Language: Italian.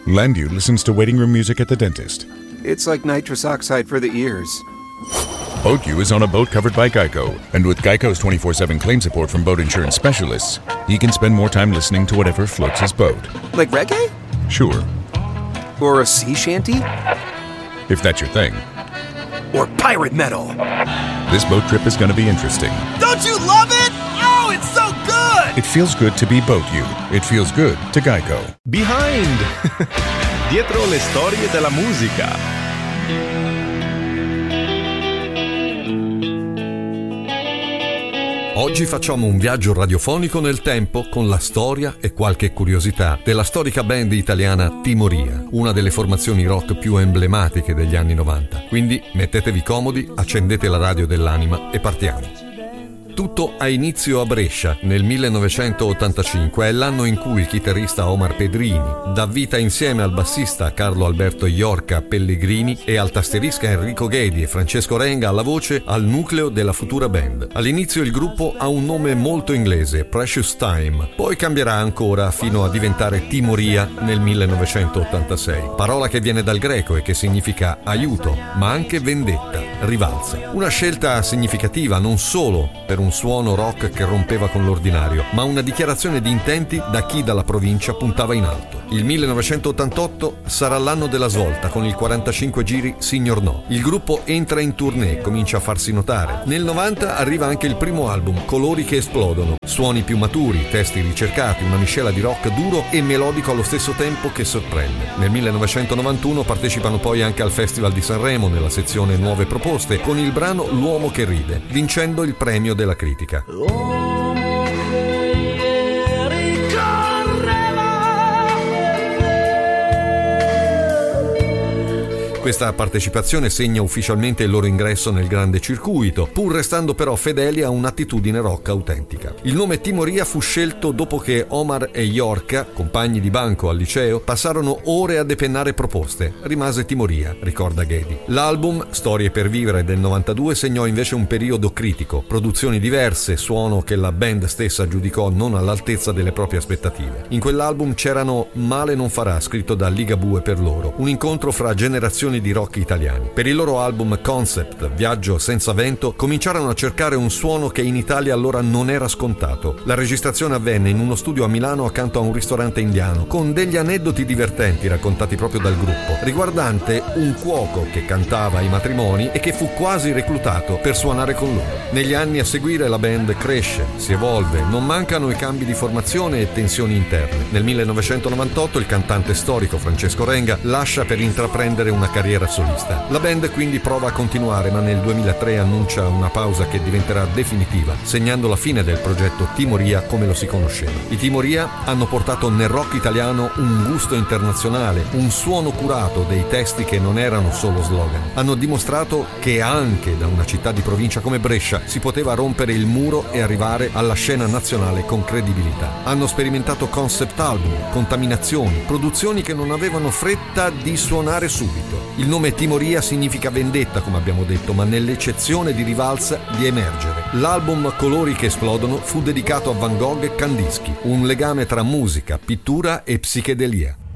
Landu listens to waiting room music at the dentist. It's like nitrous oxide for the ears. Boatyu is on a boat covered by Geico, and with Geico's 24/7 claim support from boat insurance specialists, he can spend more time listening to whatever floats his boat. Like reggae? Sure. Or a sea shanty? If that's your thing. Or pirate metal? This boat trip is going to be interesting. Don't you love it? Oh, it's so good! It feels good to be Boatyu. It feels good to Geico. Behind! Dietro le storie della musica. Oggi facciamo un viaggio radiofonico nel tempo con la storia e qualche curiosità della storica band italiana Timoria, una delle formazioni rock più emblematiche degli anni 90. Quindi mettetevi comodi, accendete la radio dell'anima e partiamo. Tutto ha inizio a Brescia nel 1985, è l'anno in cui il chitarrista Omar Pedrini dà vita insieme al bassista Carlo Alberto Iorca Pellegrini e al tastierista Enrico Ghedi e Francesco Renga alla voce al nucleo della futura band. All'inizio il gruppo ha un nome molto inglese, Precious Time, poi cambierà ancora fino a diventare Timoria nel 1986, parola che viene dal greco e che significa aiuto, ma anche vendetta, rivalsa. Una scelta significativa non solo per un suono rock che rompeva con l'ordinario, ma una dichiarazione di intenti da chi dalla provincia puntava in alto. Il 1988 sarà l'anno della svolta con il 45 giri Signor No. Il gruppo entra in tournée, comincia a farsi notare. Nel 90 arriva anche il primo album, Colori che esplodono. Suoni più maturi, testi ricercati, una miscela di rock duro e melodico allo stesso tempo che sorprende. Nel 1991 partecipano poi anche al Festival di Sanremo nella sezione Nuove Proposte con il brano L'uomo che ride, vincendo il premio della critica. Questa partecipazione segna ufficialmente il loro ingresso nel grande circuito, pur restando però fedeli a un'attitudine rock autentica. Il nome Timoria fu scelto dopo che Omar e Iorca, compagni di banco al liceo, passarono ore a depennare proposte. Rimase Timoria, ricorda Ghedi. L'album Storie per vivere del 92 segnò invece un periodo critico, produzioni diverse, suono che la band stessa giudicò non all'altezza delle proprie aspettative. In quell'album c'erano Male non farà, scritto da Ligabue per loro, un incontro fra generazioni di rock italiani. Per il loro album Concept, Viaggio senza vento, cominciarono a cercare un suono che in Italia allora non era scontato. La registrazione avvenne in uno studio a Milano accanto a un ristorante indiano, con degli aneddoti divertenti raccontati proprio dal gruppo, riguardante un cuoco che cantava ai matrimoni e che fu quasi reclutato per suonare con loro. Negli anni a seguire la band cresce, si evolve, non mancano i cambi di formazione e tensioni interne. Nel 1998 il cantante storico Francesco Renga lascia per intraprendere una carriera solista. La band quindi prova a continuare, ma nel 2003 annuncia una pausa che diventerà definitiva, segnando la fine del progetto Timoria come lo si conosceva. I Timoria hanno portato nel rock italiano un gusto internazionale, un suono curato, dei testi che non erano solo slogan. Hanno dimostrato che anche da una città di provincia come Brescia si poteva rompere il muro e arrivare alla scena nazionale con credibilità. Hanno sperimentato concept album, contaminazioni, produzioni che non avevano fretta di suonare subito. Il nome Timoria significa vendetta, come abbiamo detto, ma nell'eccezione di rivalsa di emergere. L'album Colori che esplodono fu dedicato a Van Gogh e Kandinsky, un legame tra musica, pittura e psichedelia.